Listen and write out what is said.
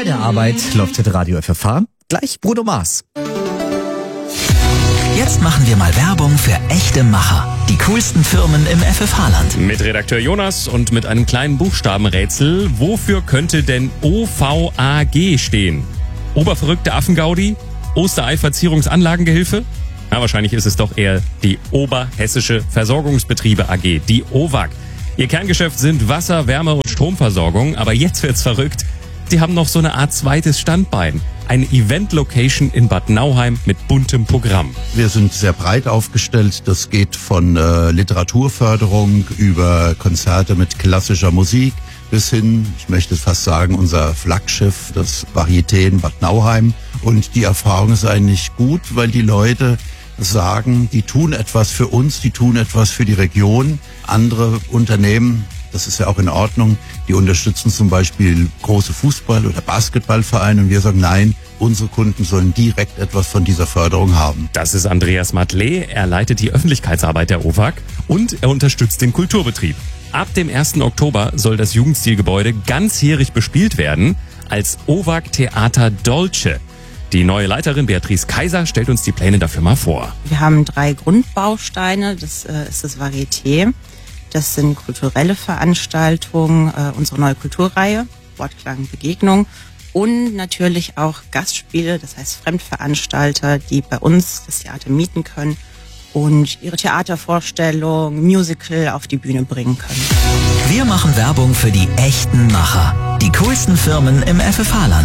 Bei der Arbeit läuft hier Radio FFH. Gleich Bruno Mars. Jetzt machen wir mal Werbung für echte Macher. Die coolsten Firmen im FFH-Land. Mit Redakteur Jonas und mit einem kleinen Buchstabenrätsel. Wofür könnte denn OVAG stehen? Oberverrückte Affengaudi? Ostereiverzierungsanlagengehilfe? Na, wahrscheinlich ist es doch eher die Oberhessische Versorgungsbetriebe AG, die OVAG. Ihr Kerngeschäft sind Wasser-, Wärme- und Stromversorgung, aber jetzt wird's verrückt. Die haben noch so eine Art zweites Standbein. Eine Event-Location in Bad Nauheim mit buntem Programm. Wir sind sehr breit aufgestellt. Das geht von Literaturförderung über Konzerte mit klassischer Musik bis hin, ich möchte fast sagen, unser Flaggschiff, das Varieté in Bad Nauheim. Und die Erfahrung ist eigentlich gut, weil die Leute sagen, die tun etwas für uns, die tun etwas für die Region. Andere Unternehmen, das ist ja auch in Ordnung, die unterstützen zum Beispiel große Fußball- oder Basketballvereine und wir sagen, nein, unsere Kunden sollen direkt etwas von dieser Förderung haben. Das ist Andreas Matlé. Er leitet die Öffentlichkeitsarbeit der OVAG und er unterstützt den Kulturbetrieb. Ab dem 1. Oktober soll das Jugendstilgebäude ganzjährig bespielt werden als OVAG Theater Dolce. Die neue Leiterin Beatrice Kaiser stellt uns die Pläne dafür mal vor. Wir haben 3 Grundbausteine. Das ist das Varieté. Das sind kulturelle Veranstaltungen, unsere neue Kulturreihe, Wortklang Begegnung und natürlich auch Gastspiele, das heißt Fremdveranstalter, die bei uns das Theater mieten können und ihre Theatervorstellung, Musical auf die Bühne bringen können. Wir machen Werbung für die echten Macher. Die coolsten Firmen im FFH-Land.